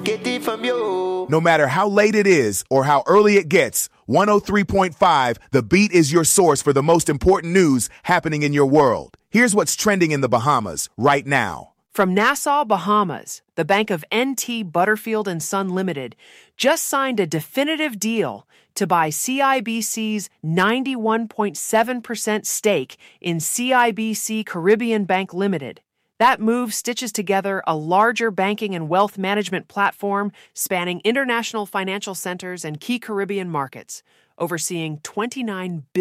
Get it from you. No matter how late it is or how early it gets, 103.5 The Beat is your source for the most important news happening in your world. Here's what's trending in the Bahamas right now. From Nassau, Bahamas, the bank of NT Butterfield and Son Limited just signed a definitive deal to buy CIBC's 91.7% stake in CIBC Caribbean Bank Limited. That move stitches together a larger banking and wealth management platform spanning international financial centers and key Caribbean markets, overseeing $29 billion